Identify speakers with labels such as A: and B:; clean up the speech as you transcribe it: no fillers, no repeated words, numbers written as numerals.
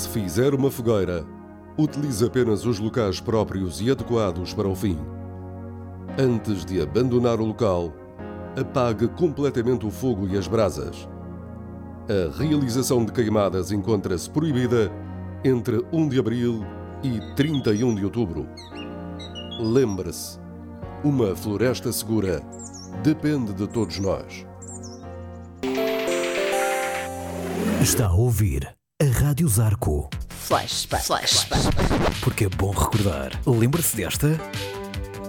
A: fizer uma fogueira, utilize apenas os locais próprios e adequados para o fim. Antes de abandonar o local, apague completamente o fogo e as brasas. A realização de queimadas encontra-se proibida entre 1 de abril e 31 de outubro. Lembre-se, uma floresta segura depende de todos nós.
B: Está a ouvir a Rádio Zarco.
C: Flashback.
B: Porque é bom recordar. Lembre-se desta?